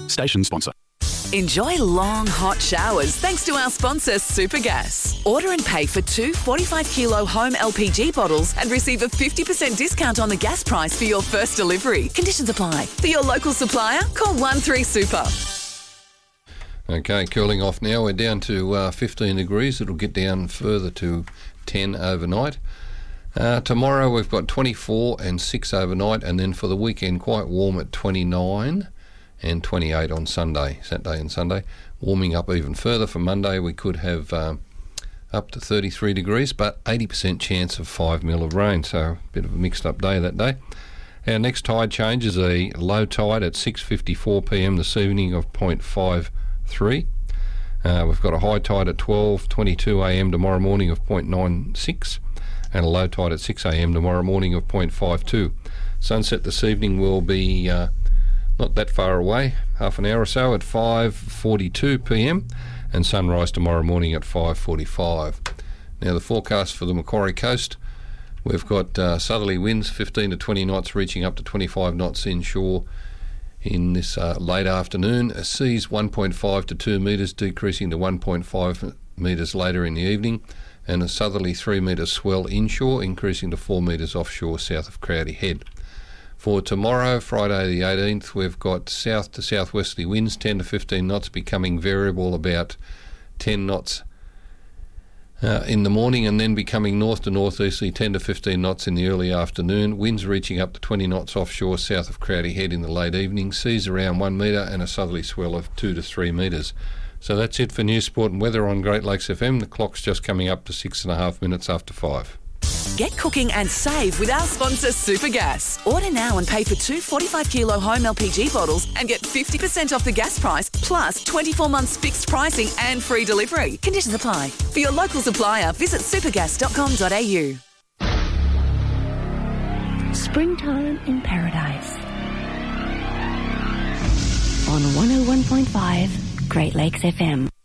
Station sponsor. Enjoy long, hot showers thanks to our sponsor, Supergas. Order and pay for 2 45-kilo home LPG bottles and receive a 50% discount on the gas price for your first delivery. Conditions apply. For your local supplier, call 13Super. Okay, cooling off now. We're down to 15 degrees. It'll get down further to 10 overnight. Tomorrow we've got 24 and 6 overnight, and then for the weekend quite warm at 29 and 28 on Saturday and Sunday. Warming up even further for Monday. We could have up to 33 degrees, but 80% chance of 5 mil of rain, so a bit of a mixed up day that day. Our next tide change is a low tide at 6:54pm this evening of 0.53. We've got a high tide at 12:22am tomorrow morning of 0.96 and a low tide at 6am tomorrow morning of 0.52. Sunset this evening will be not that far away, half an hour or so at 5:42pm, and sunrise tomorrow morning at 5:45. Now the forecast for the Macquarie Coast, we've got southerly winds 15 to 20 knots reaching up to 25 knots inshore in this late afternoon. Seas 1.5 to 2 metres, decreasing to 1.5 metres later in the evening, and a southerly 3 metre swell inshore, increasing to 4 metres offshore south of Crowdy Head. For tomorrow, Friday the 18th, we've got south to southwesterly winds 10 to 15 knots, becoming variable about 10 knots in the morning, and then becoming north to northeasterly 10 to 15 knots in the early afternoon. Winds reaching up to 20 knots offshore south of Crowdy Head in the late evening. Seas around 1 metre and a southerly swell of 2 to 3 metres. So that's it for News, Sport and Weather on Great Lakes FM. The clock's just coming up to 6.5 minutes after 5. Get cooking and save with our sponsor, Supergas. Order now and pay for 2 45-kilo home LPG bottles and get 50% off the gas price, plus 24 months fixed pricing and free delivery. Conditions apply. For your local supplier, visit supergas.com.au. Springtime in Paradise. On 101.5 Great Lakes FM.